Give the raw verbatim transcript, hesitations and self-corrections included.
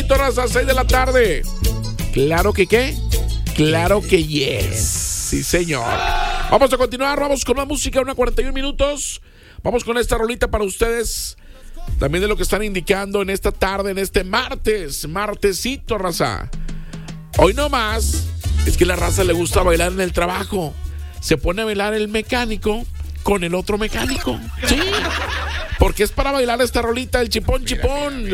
martesito, raza, seis de la tarde. Claro que qué. Claro que yes. Sí, señor. Vamos a continuar, vamos con más música, una cuarenta y uno minutos. Vamos con esta rolita para ustedes. También de lo que están indicando en esta tarde, en este martes. Martesito, raza. Hoy no más. Es que la raza le gusta bailar en el trabajo. Se pone a bailar el mecánico con el otro mecánico. Sí. Porque es para bailar esta rolita, el chipón, chipón.